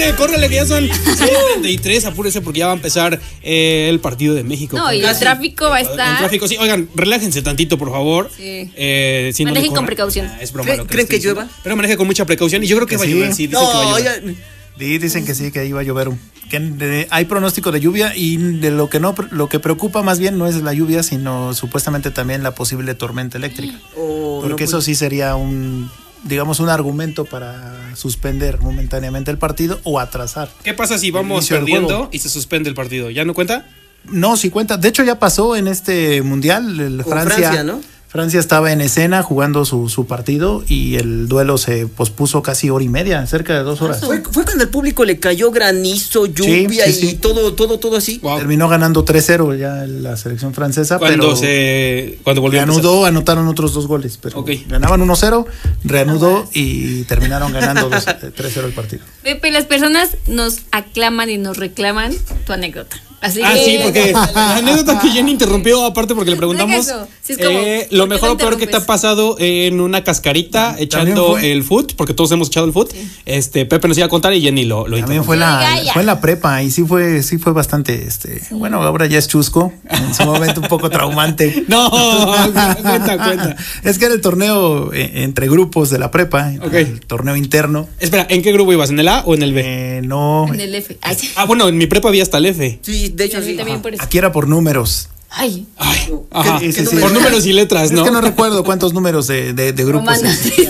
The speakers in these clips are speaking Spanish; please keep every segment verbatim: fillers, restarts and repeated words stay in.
córrele, córrele, que ya son treinta y tres, apúrese porque ya va a empezar eh, el partido de México. No, y el tráfico va a estar. El tráfico, sí. Oigan, relájense tantito, por favor. Sí. Eh, si Manejen no con precaución. Ah, es broma. ¿Creen, lo que, ¿creen que llueva? Pero maneje con mucha precaución y yo creo que, que va sí. a llover, sí, dicen no, que va a llover. Ya... Sí, dicen que sí, que iba a llover. Que de, hay pronóstico de lluvia y de lo que no, lo que preocupa más bien no es la lluvia, sino supuestamente también la posible tormenta eléctrica. Oh, porque no, eso pues... sí sería un, digamos, un argumento para suspender momentáneamente el partido o atrasar. ¿Qué pasa si vamos perdiendo y se suspende el partido? ¿Ya no cuenta? No, sí cuenta. De hecho ya pasó en este mundial, el Francia, Francia, ¿no? Francia estaba en escena jugando su, su partido y el duelo se pospuso casi hora y media, cerca de dos horas. Fue, fue cuando al público le cayó granizo, lluvia sí, sí, y sí. todo, todo, todo así. Wow. Terminó ganando tres cero ya la selección francesa. Cuando pero se cuando volvió reanudó, anotaron otros dos goles, pero okay. ganaban uno cero, reanudó y terminaron ganando tres cero el partido. Pepe, las personas nos aclaman y nos reclaman tu anécdota. Así ah, que... sí, porque la anécdota que Jenny interrumpió, aparte porque le preguntamos sí, es como, eh, lo mejor o peor que te ha pasado en una cascarita echando el foot, porque todos hemos echado el foot. Sí. Este, Pepe nos iba a contar y Jenny lo, lo También fue la, fue en la prepa y sí fue, sí fue bastante, este, sí. bueno, ahora ya es chusco, en su momento un poco traumante. No, cuenta, cuenta. Es que era el torneo entre grupos de la prepa, okay. el torneo interno. Espera, ¿en qué grupo ibas? ¿En el A o en el B? Eh, no. En el F. Ay. Ah, bueno, en mi prepa había hasta el F. Sí. De hecho, sí. También por eso. Aquí era por números. Ay. Ay. Ajá. ¿Qué, sí, sí, por números y letras, ¿no? Es que no recuerdo cuántos números de, de, de grupos. Romanos, sí.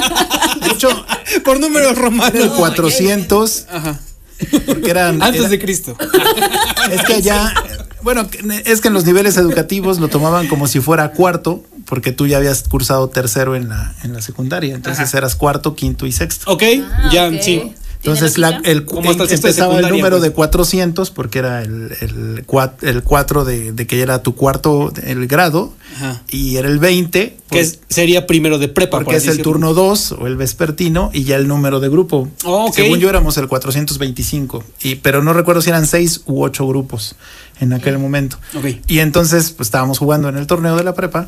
De hecho, por números romanos. Era el cuatrocientos. Ajá. Porque eran. Antes era, de Cristo. Es que allá. Bueno, es que en los niveles educativos lo tomaban como si fuera cuarto, porque tú ya habías cursado tercero en la, en la secundaria. Entonces Ajá. eras cuarto, quinto y sexto. Ok, ah, ya, okay. sí. Entonces la, el, el, empezaba el número pues. de cuatrocientos porque era el, el, el cuatro de, de que era tu cuarto el grado. Ajá. Y era el veinte que es, sería primero de prepa porque por es decirlo. El turno dos o el vespertino y ya el número de grupo. Oh, okay. Según yo éramos el cuatrocientos veinticinco y pero no recuerdo si eran seis u ocho grupos en aquel okay. momento. Okay. Y entonces pues estábamos jugando en el torneo de la prepa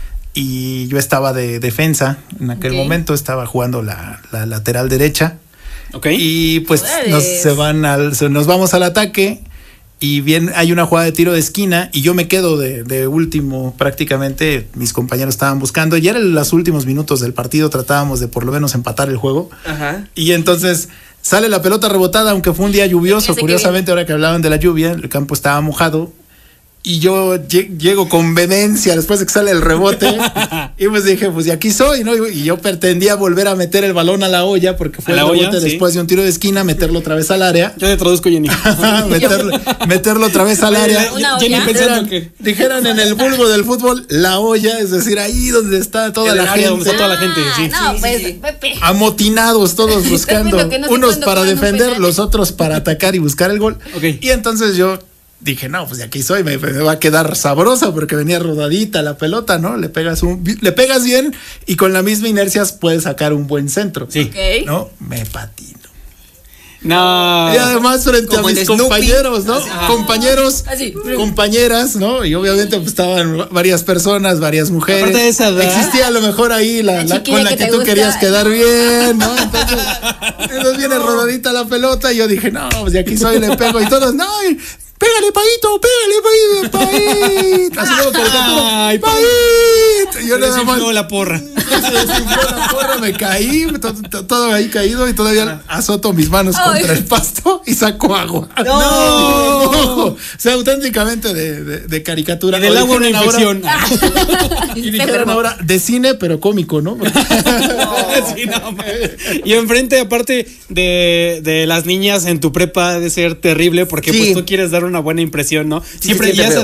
y yo estaba de defensa en aquel okay. momento, estaba jugando la, la lateral derecha. Okay. Y pues nos, se van al, se, nos vamos al ataque y bien hay una jugada de tiro de esquina y yo me quedo de, de último prácticamente, mis compañeros estaban buscando, ya eran los últimos minutos del partido, tratábamos de por lo menos empatar el juego. Ajá. Y entonces sale la pelota rebotada, aunque fue un día lluvioso, curiosamente ahora que hablaban de la lluvia, el campo estaba mojado. Y yo llego con vehemencia después de que sale el rebote. Y pues dije, pues y aquí soy, ¿no? Y yo pretendía volver a meter el balón a la olla, porque fue el rebote olla, después sí. de un tiro de esquina, meterlo otra vez al área. Yo te traduzco, Jenny. meterlo, meterlo otra vez al área. Una Jenny olla. pensando dijeran, que. Dijeran en el vulgo del fútbol, la olla, es decir, ahí donde está toda el la gente. Donde está toda la gente, sí. No, sí, pues, sí, sí. Pepe. Amotinados todos buscando. No sé unos para defender, los otros para atacar y buscar el gol. Okay. Y entonces yo. Dije, no, pues de aquí soy, me, me va a quedar sabrosa porque venía rodadita la pelota, ¿no? Le pegas un, le pegas bien y con la misma inercia puedes sacar un buen centro. Sí. Okay. ¿No? Me patino. No. Y además frente Como a mis compañeros, ¿no? Ah. Compañeros, Así. compañeras, ¿no? Y obviamente pues, estaban varias personas, varias mujeres. Aparte de esa edad. Existía a lo mejor ahí la, la, la con la que, que tú gusta. Querías quedar bien, ¿no? Entonces, entonces viene rodadita la pelota y yo dije, no, pues de aquí soy, le pego y todos, no, y, pégale, Paito, pégale, Paito, Paito. Así como que Paito. Y yo nada más. la porra. Se desinfló la porra, me caí, todo, todo ahí caído y todavía azoto mis manos Ay. contra el pasto y saco agua. ¡No! no. O sea, auténticamente de, de, de caricatura. Y del agua una infección. Y dijeron ahora de cine, pero cómico, ¿no? no. Sí, no y enfrente, aparte de, de las niñas en tu prepa, de ser terrible porque sí. pues tú quieres dar una buena impresión, ¿no? Siempre sí, ya